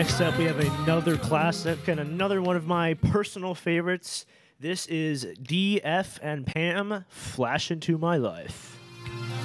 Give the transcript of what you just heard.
Next up, we have another classic and another one of my personal favorites. This is DF and Pam, Flash Into My Life.